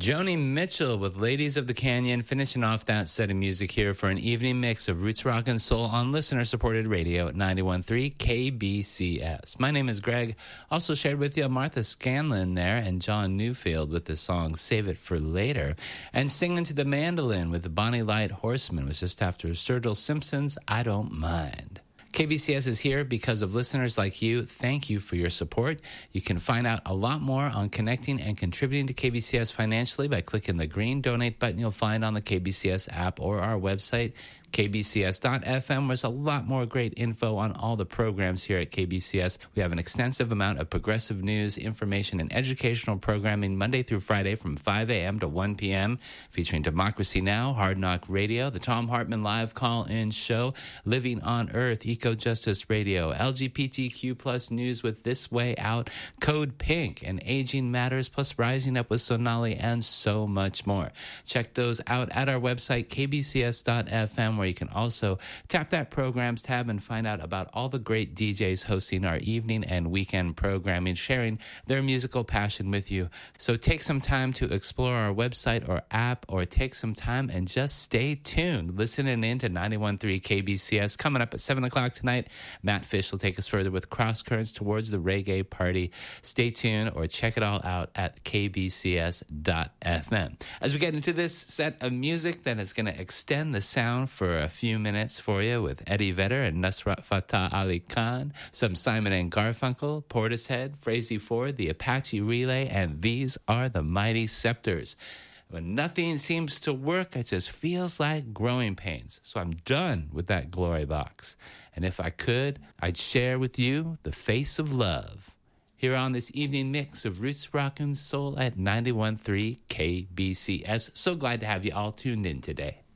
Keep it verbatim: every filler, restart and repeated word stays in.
Joni Mitchell with Ladies of the Canyon, finishing off that set of music here for an evening mix of roots rock and soul on listener-supported radio at ninety-one point three K B C S. My name is Greg. Also shared with you Martha Scanlon there and John Newfield with the song Save It for Later. And singing to the mandolin with the Bonnie Light Horseman was just after Sturgill Simpson's I Don't Mind. K B C S is here because of listeners like you. Thank you for your support. You can find out a lot more on connecting and contributing to K B C S financially by clicking the green donate button you'll find on the K B C S app or our website, K B C S dot F M. There's a lot more great info on all the programs here at K B C S. We have an extensive amount of progressive news, information, and educational programming Monday through Friday from five a.m. to one p.m., featuring Democracy Now!, Hard Knock Radio, the Tom Hartman Live Call-In Show, Living on Earth, Eco Justice Radio, L G B T Q plus news with This Way Out, Code Pink, and Aging Matters, plus Rising Up with Sonali, and so much more. Check those out at our website, K B C S dot F M, where you can also tap that programs tab and find out about all the great D Js hosting our evening and weekend programming, sharing their musical passion with you. So take some time to explore our website or app, or take some time and just stay tuned. Listening in to ninety-one point three K B C S. Coming up at seven o'clock tonight, Matt Fish will take us further with Cross Currents towards the reggae party. Stay tuned or check it all out at K B C S dot F M. As we get into this set of music that is going to extend the sound for a few minutes for you with Eddie Vedder and Nusrat Fateh Ali Khan, some Simon and Garfunkel, Portishead, Frazee Ford, the Apache Relay, and These Are the Mighty Scepters. When nothing seems to work, it just feels like growing pains. So I'm done with that glory box. And if I could, I'd share with you the face of love. Here on this evening mix of Roots Rock and Soul at ninety-one point three K B C S. So glad to have you all tuned in today.